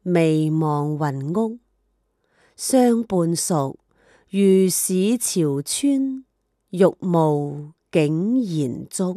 微茫雲屋。相伴熟，如市潮村，玉霧竟然足。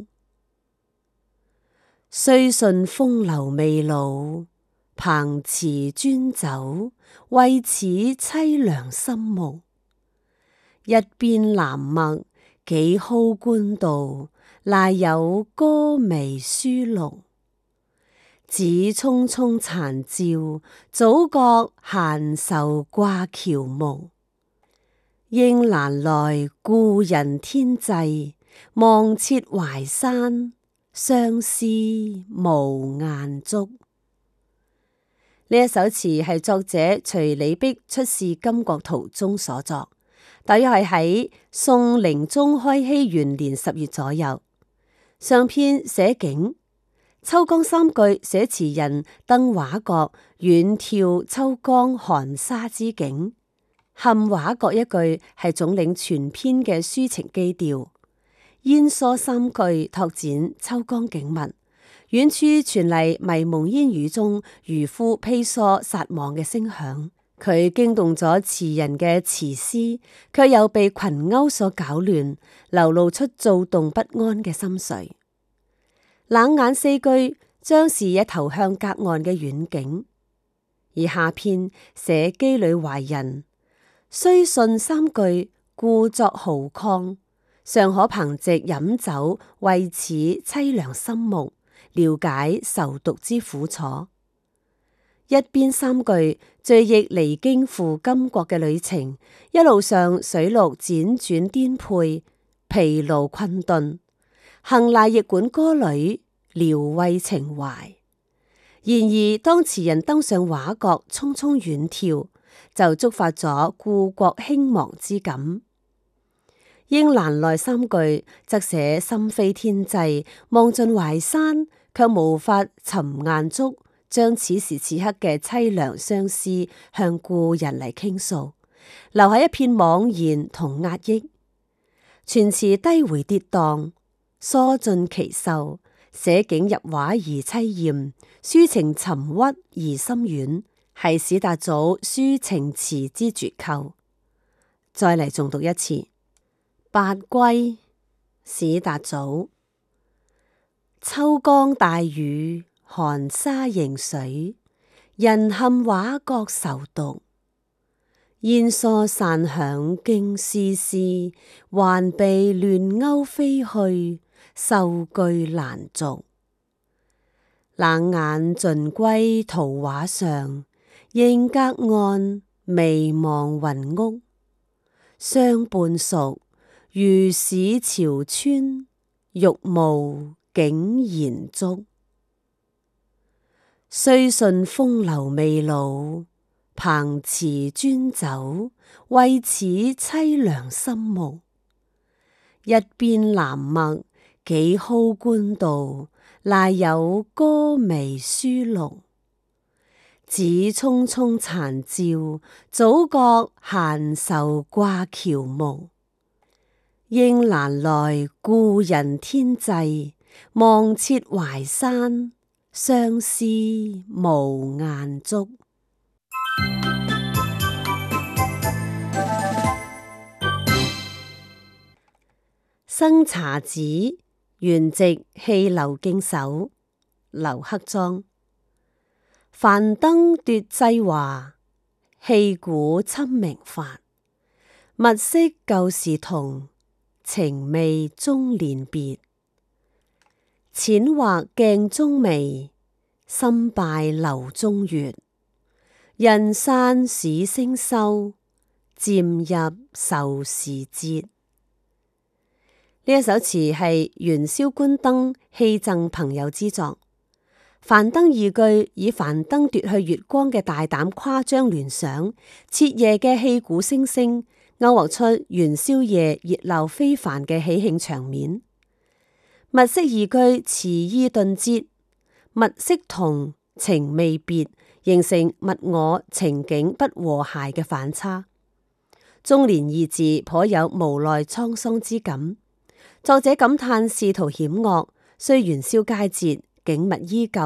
雖信風流未老，蓬辭專走，為此凄涼心目。一邊南陌，幾蒿官道，賴有歌微書錄。只匆匆殘照，早覺閒愁掛喬木。應難來故人天際，望徹淮山，相思無雁足。呢一首詞係作者隨李碧出使金國途中所作，大約係喺宋寧宗開禧元年10月左右。上篇寫景，秋江三句寫詞人登畫閣遠眺秋江寒沙之景，含畫閣一句係總領全篇嘅抒情基調，煙蓑三句拓展秋江景物，遠處傳嚟迷蒙煙雨中漁夫披蓑撒網嘅聲響。佢驚動咗詞人嘅詞思，卻又被群鷗所攪亂，流露出躁動不安嘅心緒。冷眼四句將視野投向隔岸嘅遠景，而下篇寫羈旅懷人，雖信三句故作豪曠，尚可憑藉飲酒為此凄涼心目，了解愁讀之苦楚。一邊三句敘憶離京赴金國嘅旅程，一路上水陸輾轉顛沛，疲勞困頓，幸賴譯館歌女聊慰情懷。然而當詞人登上畫閣匆匆遠眺，就觸發咗故國興亡之感。應難來三句則寫心飛天際，望盡淮山，卻無法尋雁足，將此時此刻嘅凄涼相思向故人嚟傾訴，留下一片惘然同壓抑。全詞低回跌宕，疏盡奇秀，寫景入畫而凄艷，抒情沉鬱而深遠，係史達祖抒情詞之絕構。再嚟重讀一次。八歸，史達祖。秋江大雨，寒沙迎水，人陷畫閣愁讀。煙蓑散響驚絲絲，還被亂鷗飛去，收據難續。冷眼盡歸圖畫上，應隔岸微茫雲屋。相伴熟，如市潮村，玉霧竟然足。雖信風流未老，蓬辭專走，為此凄涼心目。一邊南陌，幾蒿官道，賴有歌微書錄。只匆匆殘照，早覺閒愁掛喬木。應難來故人天際，望徹淮山，相思無雁足。生查子，原籍棄劉敬守，劉克莊。繁燈奪際華，戲鼓侵明發。物色舊時同，情味中年別。淺畫鏡中微，深拜樓中月。人散市聲收，漸入愁時節。呢一首詞係元宵觀燈戲贈朋友之作。繁燈二句以繁燈奪去月光嘅大膽誇張聯想，徹夜嘅戲鼓聲聲，勾畫出元宵夜熱鬧非凡嘅喜慶場面。物色二句詞意頓捷，物色同情未別，形成物我情景不和諧嘅反差。中年二字頗有無奈滄桑之感。作者感嘆仕途險惡，雖元宵佳節景物依舊，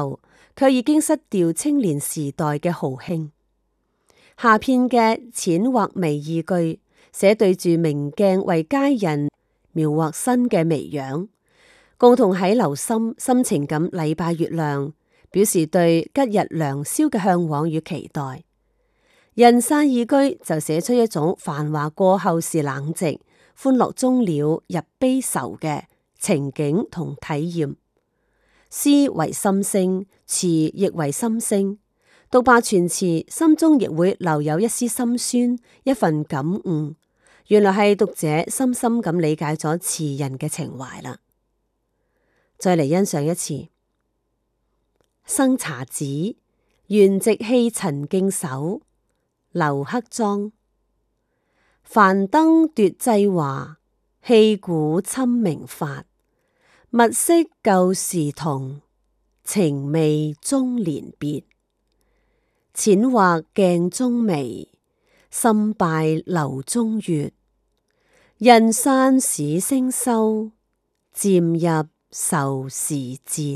卻已經失掉青年時代嘅豪興。下片嘅淺或微二句，寫對住明鏡為佳人描畫新嘅微樣，共同喺留心深情咁禮拜月亮，表示對吉日良宵嘅向往與期待。人散二句就寫出一種繁華過後是冷寂，歡樂終了入悲愁嘅情景同體驗。詩為心聲，詞亦為心聲。讀罷全詞，心中亦會留有一絲心酸，一份感悟。原來係讀者深深咁理解咗詞人嘅情懷啦。再嚟欣賞一次《生查子》，元夕棄陳敬守，劉克莊。繁燈奪際華，戲鼓侵明發。物色舊時同，情味中年別。淺畫鏡中微，深拜樓中月。人散市聲收，漸入愁時節。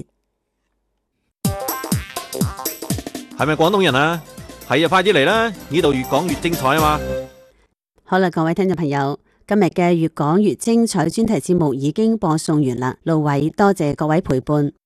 係咪廣東人啊？係啊，快啲嚟啦！呢度越講越精彩啊嘛！ 好啦，各位聽眾朋友，今日嘅越講越精彩專題節目已經播送完啦。盧偉多謝各位陪伴。